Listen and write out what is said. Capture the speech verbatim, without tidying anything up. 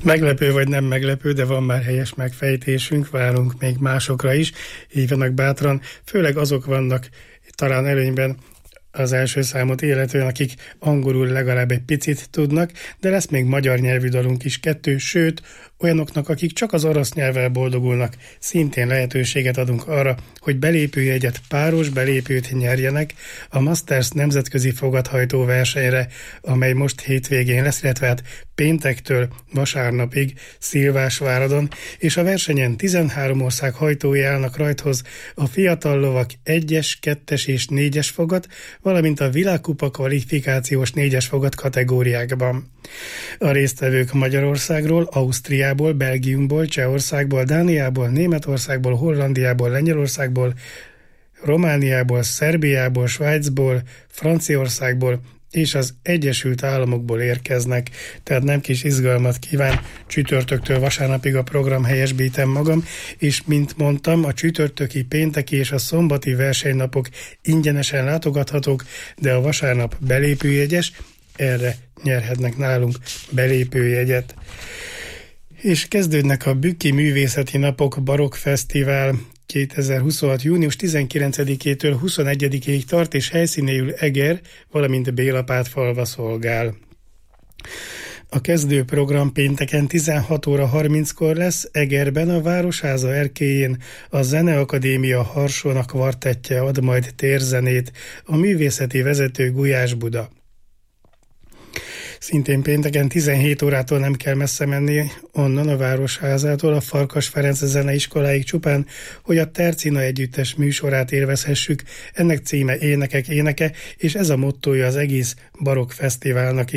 Meglepő vagy nem meglepő, de van már helyes megfejtésünk, várunk még másokra is, hívjanak bátran, főleg azok vannak talán előnyben az első számot illetően, akik angolul legalább egy picit tudnak, de lesz még magyar nyelvű dalunk is kettő, sőt, olyanoknak, akik csak az orosz nyelvvel boldogulnak, szintén lehetőséget adunk arra, hogy belépőjegyet, páros belépőt nyerjenek a Masters nemzetközi fogadhajtó versenyre, amely most hétvégén lesz, illetve hát péntektől vasárnapig Szilvásváradon, és a versenyen tizenhárom ország hajtói állnak rajthoz, a fiatal lovak egyes, kettes és négyes fogat, valamint a világkupa kvalifikációs négyes fogat kategóriákban. A résztvevők Magyarországról, Ausztriából, Belgiumból, Csehországból, Dániából, Németországból, Hollandiából, Lengyelországból, Romániából, Szerbiából, Svájcból, Franciaországból és az Egyesült Államokból érkeznek, tehát nem kis izgalmat kíván. Csütörtöktől vasárnapig a program helyesbítem magam, és mint mondtam, a csütörtöki, pénteki és a szombati versenynapok ingyenesen látogathatók, de a vasárnap belépőjegyes, erre nyerhetnek nálunk belépőjegyet. És kezdődnek a Bükki Művészeti Napok Barokk Fesztivál, kétezer-huszonhat. június tizenkilencedikétől huszonegyedikéig tart, és helyszínéül Eger, valamint Bélapátfalva szolgál. A kezdő program pénteken tizenhat óra harminckor lesz, Egerben a Városháza erkélyén a Zeneakadémia Harsona kvartettje ad majd térzenét, a művészeti vezető Gulyás Buda. Szintén pénteken tizenhét órától nem kell messze menni onnan a Városházától a Farkas Ferenc Zeneiskoláig csupán, hogy a Tercina együttes műsorát élvezhessük. Ennek címe Énekek éneke, és ez a mottója az egész Barokk Fesztiválnak